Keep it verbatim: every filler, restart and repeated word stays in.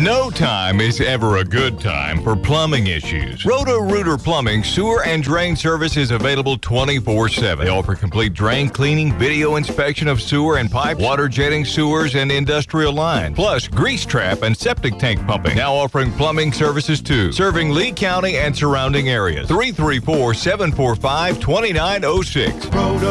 No time is ever a good time for plumbing issues. Roto-Rooter Plumbing sewer and drain service is available twenty-four seven. They offer complete drain cleaning, video inspection of sewer and pipe, water jetting sewers and industrial lines, plus grease trap and septic tank pumping. Now offering plumbing services too. Serving Lee County and surrounding areas. three three four, seven four five, two nine zero six.